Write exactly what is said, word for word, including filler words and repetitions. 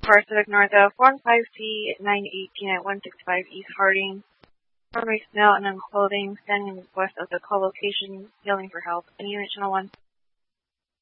Pacific North one five C nine eighteen at one six five East Harding. Primary smell and unclothing, standing west of the call location, yelling for help. Any unit channel one.